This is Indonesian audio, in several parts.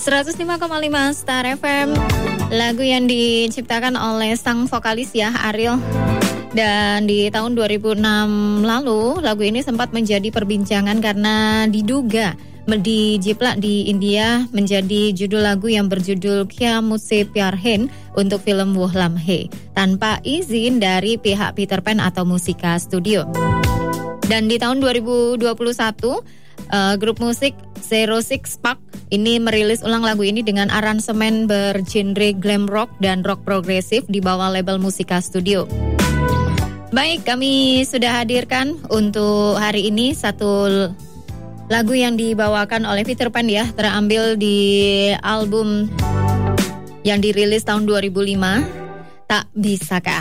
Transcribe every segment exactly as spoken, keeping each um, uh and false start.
seratus lima koma lima Star F M. Lagu yang diciptakan oleh sang vokalis ya, Ariel. Dan di tahun dua ribu enam lalu, lagu ini sempat menjadi perbincangan karena diduga dijiplak di India menjadi judul lagu yang berjudul Kya Mujhse Pyar Hai untuk film Wo Lam Hai tanpa izin dari pihak Peter Pan atau Musika Studio. Dan di tahun dua ribu dua puluh satu, uh, grup musik Zero Six Park ini merilis ulang lagu ini dengan aransemen bergenre glam rock dan rock progresif di bawah label Musika Studio. Baik, kami sudah hadirkan untuk hari ini satu lagu yang dibawakan oleh Peter Pan ya, terambil di album yang dirilis tahun dua ribu lima, Tak Bisakah.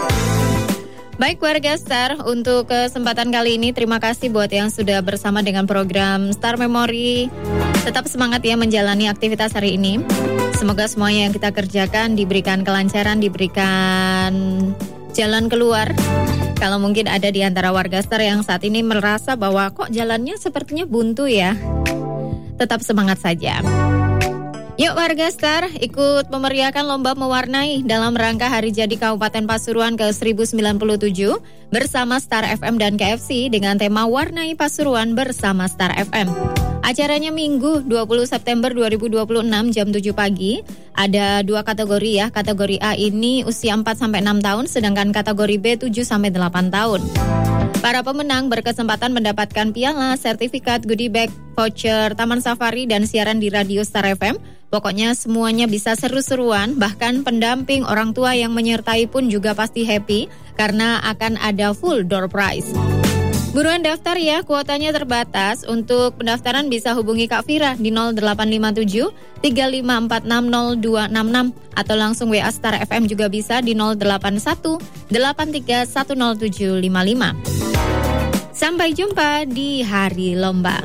Baik warga Star, untuk kesempatan kali ini terima kasih buat yang sudah bersama dengan program Star Memory. Tetap semangat ya menjalani aktivitas hari ini. Semoga semuanya yang kita kerjakan diberikan kelancaran, diberikan jalan keluar. Kalau mungkin ada di antara warga Star yang saat ini merasa bahwa kok jalannya sepertinya buntu ya, tetap semangat saja. Yuk warga Star, ikut memeriahkan lomba mewarnai dalam rangka Hari Jadi Kabupaten Pasuruan ke seribu sembilan puluh tujuh bersama Star F M dan K F C dengan tema Warnai Pasuruan bersama Star F M. Acaranya Minggu dua puluh September dua ribu dua puluh enam jam tujuh pagi. Ada dua kategori ya. Kategori A ini usia empat sampai enam tahun, sedangkan kategori B tujuh sampai delapan tahun. Para pemenang berkesempatan mendapatkan piala, sertifikat, goodie bag, voucher, taman safari, dan siaran di radio Star F M. Pokoknya semuanya bisa seru-seruan, bahkan pendamping orang tua yang menyertai pun juga pasti happy karena akan ada full door prize. Buruan daftar ya, kuotanya terbatas. Untuk pendaftaran bisa hubungi Kak Fira di nol delapan lima tujuh tiga lima empat enam nol dua enam enam atau langsung W A Star F M juga bisa di nol delapan satu delapan tiga satu nol tujuh lima lima. Sampai jumpa di hari lomba.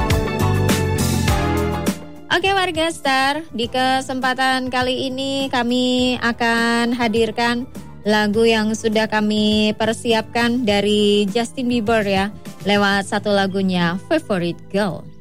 Oke warga Star, di kesempatan kali ini kami akan hadirkan lagu yang sudah kami persiapkan dari Justin Bieber ya, lewat satu lagunya Favorite Girl.